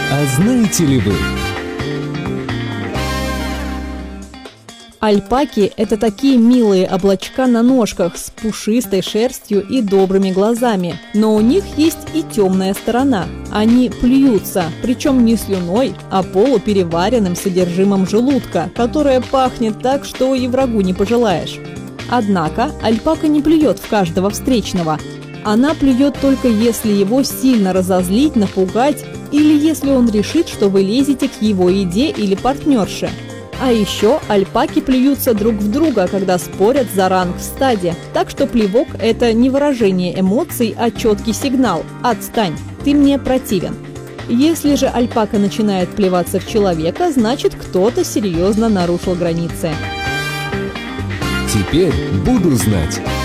А знаете ли вы? Альпаки – это такие милые облачка на ножках с пушистой шерстью и добрыми глазами. Но у них есть и темная сторона. Они плюются, причем не слюной, а полупереваренным содержимым желудка, которое пахнет так, что и врагу не пожелаешь. Однако альпака не плюет в каждого встречного. Она плюет только если его сильно разозлить, напугать, или если он решит, что вы лезете к его еде или партнерше. А еще альпаки плюются друг в друга, когда спорят за ранг в стаде. Так что плевок – это не выражение эмоций, а четкий сигнал «отстань, ты мне противен». Если же альпака начинает плеваться в человека, значит, кто-то серьезно нарушил границы. Теперь буду знать.